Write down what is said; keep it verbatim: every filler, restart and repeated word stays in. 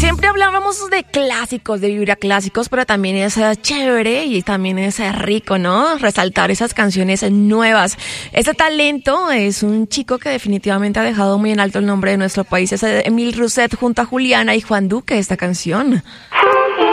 Siempre hablábamos de clásicos, de vibra clásicos, pero también es eh, chévere y también es eh, rico, ¿no? Resaltar esas canciones nuevas. Este talento es un chico que definitivamente ha dejado muy en alto el nombre de nuestro país. Es Emil Rousset junto a Juliana y Juan Duque, esta canción.